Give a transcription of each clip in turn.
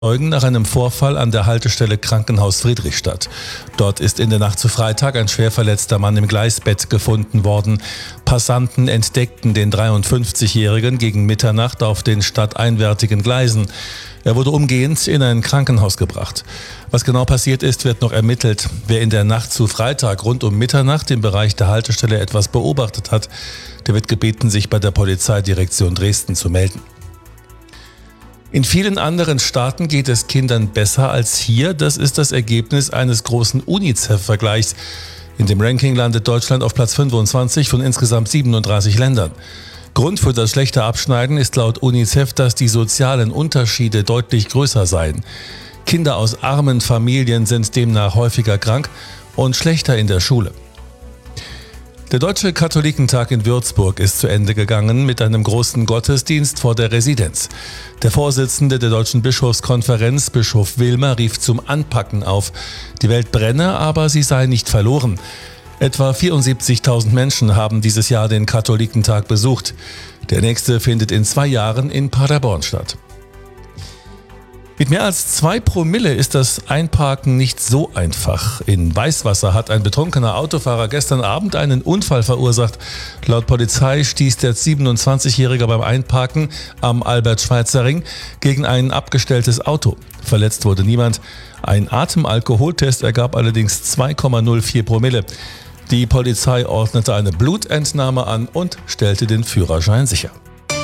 Zeugen nach einem Vorfall an der Haltestelle Krankenhaus Friedrichstadt. Dort ist in der Nacht zu Freitag ein schwer verletzter Mann im Gleisbett gefunden worden. Passanten entdeckten den 53-Jährigen gegen Mitternacht auf den stadteinwärtigen Gleisen. Er wurde umgehend in ein Krankenhaus gebracht. Was genau passiert ist, wird noch ermittelt. Wer in der Nacht zu Freitag rund um Mitternacht im Bereich der Haltestelle etwas beobachtet hat, der wird gebeten, sich bei der Polizeidirektion Dresden zu melden. In vielen anderen Staaten geht es Kindern besser als hier. Das ist das Ergebnis eines großen UNICEF-Vergleichs. In dem Ranking landet Deutschland auf Platz 25 von insgesamt 37 Ländern. Grund für das schlechte Abschneiden ist laut UNICEF, dass die sozialen Unterschiede deutlich größer seien. Kinder aus armen Familien sind demnach häufiger krank und schlechter in der Schule. Der Deutsche Katholikentag in Würzburg ist zu Ende gegangen mit einem großen Gottesdienst vor der Residenz. Der Vorsitzende der Deutschen Bischofskonferenz, Bischof Wilmer, rief zum Anpacken auf. Die Welt brenne, aber sie sei nicht verloren. Etwa 74.000 Menschen haben dieses Jahr den Katholikentag besucht. Der nächste findet in 2 Jahren in Paderborn statt. Mit mehr als 2 Promille ist das Einparken nicht so einfach. In Weißwasser hat ein betrunkener Autofahrer gestern Abend einen Unfall verursacht. Laut Polizei stieß der 27-Jährige beim Einparken am Albert-Schweitzer-Ring gegen ein abgestelltes Auto. Verletzt wurde niemand. Ein Atemalkoholtest ergab allerdings 2,04 Promille. Die Polizei ordnete eine Blutentnahme an und stellte den Führerschein sicher.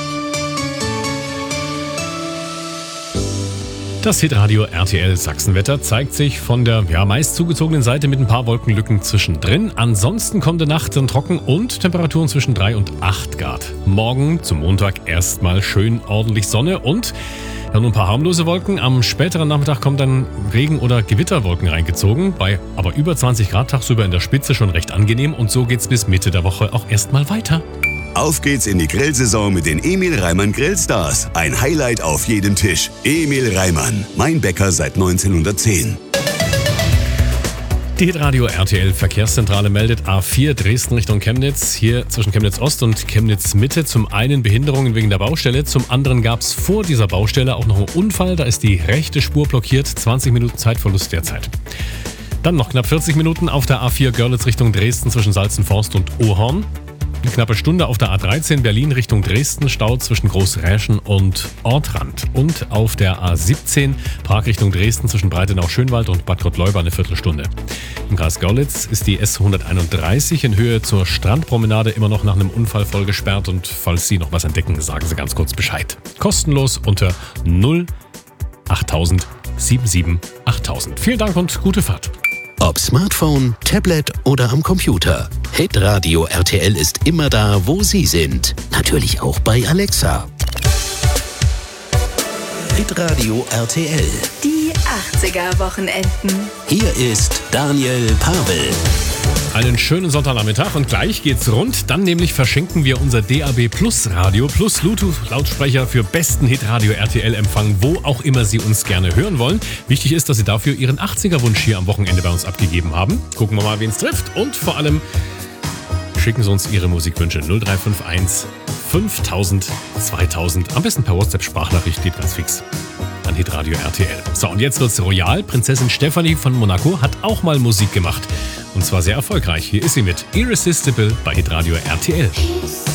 Das Hitradio RTL Sachsenwetter zeigt sich von der meist zugezogenen Seite mit ein paar Wolkenlücken zwischendrin. Ansonsten kommende Nacht dann trocken und Temperaturen zwischen 3 und 8 Grad. Morgen zum Montag erstmal schön ordentlich Sonne und nur ein paar harmlose Wolken. Am späteren Nachmittag kommen dann Regen- oder Gewitterwolken reingezogen. Bei aber über 20 Grad tagsüber in der Spitze schon recht angenehm. Und so geht's bis Mitte der Woche auch erstmal weiter. Auf geht's in die Grillsaison mit den Emil Reimann Grillstars. Ein Highlight auf jedem Tisch. Emil Reimann, mein Bäcker seit 1910. Die Hitradio RTL Verkehrszentrale meldet A4 Dresden Richtung Chemnitz. Hier zwischen Chemnitz Ost und Chemnitz Mitte. Zum einen Behinderungen wegen der Baustelle. Zum anderen gab es vor dieser Baustelle auch noch einen Unfall. Da ist die rechte Spur blockiert. 20 Minuten Zeitverlust derzeit. Dann noch knapp 40 Minuten auf der A4 Görlitz Richtung Dresden zwischen Salzenforst und Ohorn. Eine knappe Stunde auf der A13 Berlin Richtung Dresden, Stau zwischen Großräschen und Ortrand. Und auf der A17 Prag Richtung Dresden zwischen Breitenau-Schönwald und Bad Gottleuba eine Viertelstunde. Im Kreis Görlitz ist die S131 in Höhe zur Strandpromenade immer noch nach einem Unfall voll gesperrt. Und falls Sie noch was entdecken, sagen Sie ganz kurz Bescheid. Kostenlos unter 08000 77 8000. Vielen Dank und gute Fahrt. Ob Smartphone, Tablet oder am Computer. Hitradio RTL ist immer da, wo Sie sind. Natürlich auch bei Alexa. Hitradio RTL. Die 80er-Wochenenden. Hier ist Daniel Pavel. Einen schönen Sonntagnachmittag und gleich geht's rund. Dann nämlich verschenken wir unser DAB Plus Radio plus Bluetooth-Lautsprecher für besten Hitradio RTL-Empfang, wo auch immer Sie uns gerne hören wollen. Wichtig ist, dass Sie dafür Ihren 80er-Wunsch hier am Wochenende bei uns abgegeben haben. Gucken wir mal, wen es trifft. Und vor allem schicken Sie uns Ihre Musikwünsche 0351 5000 2000. Am besten per WhatsApp-Sprachnachricht, geht ganz fix. An Hitradio RTL. So, und jetzt wird's royal. Prinzessin Stefanie von Monaco hat auch mal Musik gemacht. Und zwar sehr erfolgreich. Hier ist sie mit Irresistible bei Hitradio RTL.